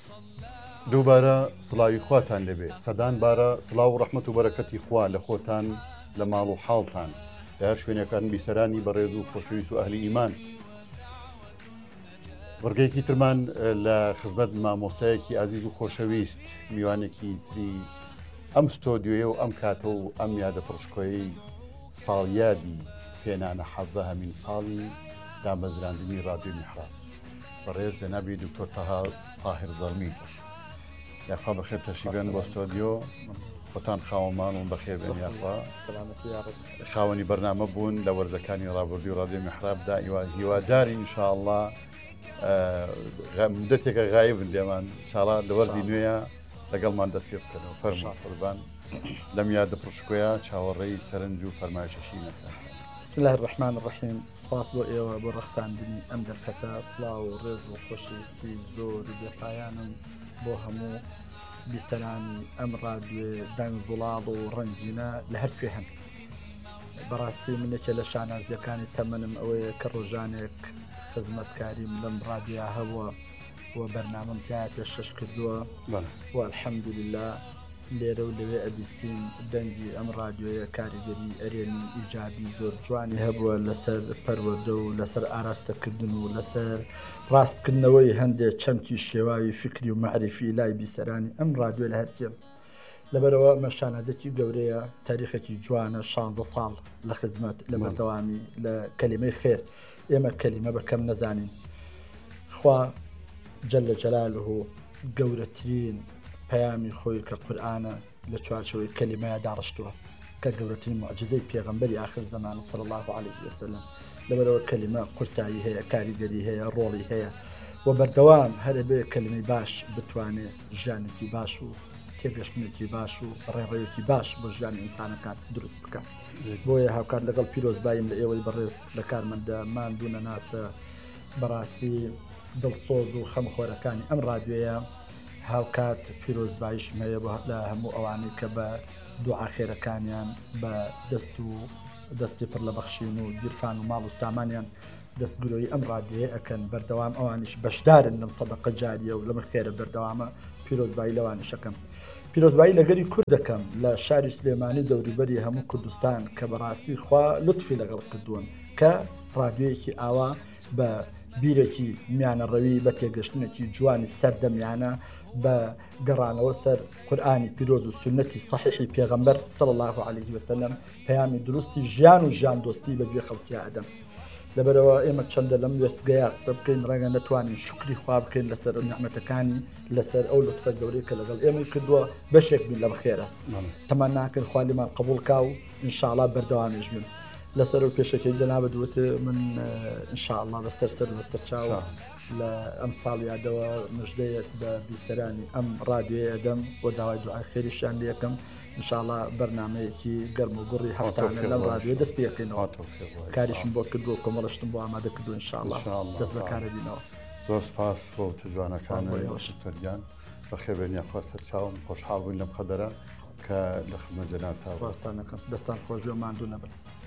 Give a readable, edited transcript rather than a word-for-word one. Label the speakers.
Speaker 1: دووبارە سڵاوی خواتان لەبێ سەدان بارە سڵاو و ڕەحمەت و بەرەکەتی خوا لە خۆتان لە ماڵ و حاڵتان لە هەر شوێنەکان بیسەرانی بەڕێز و خۆشەویست و ئەهلی ئیمان. بڕگەیەکی ترمان لە خزمەت مامۆستایەکی ئازیز و خۆشەویست میوانێکی تری ئەم ستۆدیۆیە و ئەم کاتە و ئەم یادە پڕشکۆیی ساڵیادی پێنانە حەزە هەمین ساڵی دامەزراندنی ڕادیۆ میحراب بەڕێز جەنابی دکتۆر تاهیر زەڵمی یاخوا بەخێر تەشریفێن بۆ ستۆدیۆ خۆتان خاوەمان و بەخێر بێن یاخوا خاوەنی بەرنامە بوون لە وەرزەکانی ڕابردووی ڕادیۆ میحرابدا هیواداری ئینشاءڵڵا مدەتێکە غایبن لێمان ئینشاڵڵا لە وەردی نوێیە لەگەڵمان دەست پێ بکەنەوە فەرموو قوربان لەم یادە پڕشکۆیە چاوەڕێی سەرنج و فەرمایشەشی نەکەن.
Speaker 2: بسم الله الرحمن الرحیم. سپاس بۆ ئێوە بۆ ڕەخساندنی ئەم دەرفەتە سڵاو و ڕێز و خۆشەویستی زۆر بێپایانم بۆ هەموو بیسەرانی ئەم ڕادیۆ دەنگ زوڵاڵ و ڕەنگینە لە هەر کوێ هەن. بەڕاستی منێکە لە شانازیەکانی تەمەنم ئەوەیە کە ڕۆژانێک خزمەتکاریم لەم ڕادیۆ هەبووە و بەرنامەم تیا پێشکەش کردووە و الحەمدولله لێرە و لەوێ ئەبیسین دەنگی ئەم ڕادیۆیە کاریگەری ئەرێنی ئیجابی زۆر جوانی هەبووە لەسەر پەروەردە و لەسەر ئاراستەکردن و لەسەر ڕاستکردنەوەی هەندێک چەمکی شێواوی فکری و معرفی لای بیسەرانی ئەم ڕادیۆ لە هەرکێم. لەبەرەوە مەشانەدەکی گەورەیە تاریخێکی جوانە 16 ساڵ لە خزمەت لە بەردەوامی لە کەلیمەی خێر ئێمە کەلیمە بەکەم نەزانین. خوا جەلە جەلالوه گەورەترین پەیامی خۆی کە قورئانە لە چوارچەوەی کەلیمەیە داڕشتووە کە گەورەترین موعجزەی پێغەمبەری آخر زەمان صلی الله علیه وسلم. لەبەرەوە کەلیمە قورسایی هەیە، کاریگەری هەیە، ڕۆڵی هەیە و بەردەوام هەرە بێ کەلیمەی باش بتوانێت ژیانێکی باش و تێگەشتنێکی باش و ڕێڕەوێکی باش بۆ ژیانی ئینسانەکان دروست بکات. بۆیە هاوکات لەگەڵ پیرۆزبایم لە ئێوەی بەڕێز لە کارمەندە ماندوونە ناسە بەڕاستی دڵسۆز و خەمخۆرەکانی ئەم ڕادیۆیە هاوکات پیرۆزباییشم هەیە لە هەموو ئەوانەی کە بە دوعا خێرەکانیان بە دەستی پڕ لە بەخشین و گیرفان و ماڵ و سامانیان دەستگرۆی ئەم ڕادیۆیە ئەکەن بەردەوام ئەوانیش بەشدارن لەم سەدەقە جاریە و لەمە خێرە بەردەوامە پیرۆزبایی لەوانشەکەم. پیرۆزبایی لەگەری کوردەکەم لە شاری سلێمانی دەوروبەری هەموو کوردستان کە بەڕاستی خوا لوتفی لەگەڵ کردوون کە ڕادیۆیەکی ئاوا بە بیرێکی میانەڕەوی بە تێگەشتنێکی جوانی سەردەمیانە بە گەڕانەوە سەر قورئانی پیرۆز و سنەتی صحیحی پێغەمبەر صلی الله علیه وسلم پەیامی دروستی ژیان و ژیان دۆستی بەگوێ خەڵکی ئادەم. لەبەرەوە ئێمە چەندە لەم وێستگەیە قسە بکەین ڕەنگە نەتوانین شکری خوا بکەین لەسەر نعمەتەکانی لەسەر ئەو لوتفە گەورەی کە لەگەڵ ئێمەی کردووە بەشێک بین لە بەخێرە تەمان ناکەن خوا لێمان قبوڵ کا و ئینشاءڵڵا بەردەوامیش بن. لەسەر و پێشەکەی جەنابەت وت من ئینشاءڵڵا بەسەر چاو لە ئەم ساڵیادەوە مژدەیەک بە بیسەرانی ئەم ڕادیۆیە دەم بۆ داوای دوعای خێریشیان لێ یەکەم ئینشاءڵڵا بەرنامەیەکی گەرم و گوڕی هەفتانە لەم ڕادیۆ دەست پێ یەکەینەوە. کاریشم بۆ کردووە کۆمەڵشتم بۆ ئامادە کردو ئینشاءڵڵا دەست بەکارە بینەوە.
Speaker 1: زۆر سپاس بۆ تجوانەکانەوەی تەریان بەخێبێن یاخوا سەرچاوم خۆشحاڵ بووین لەم خەدەرە کە لە خزمەت جەنابتان
Speaker 2: ڕاستانەکەم دەستان خۆش بێ و ماندوو نەبن.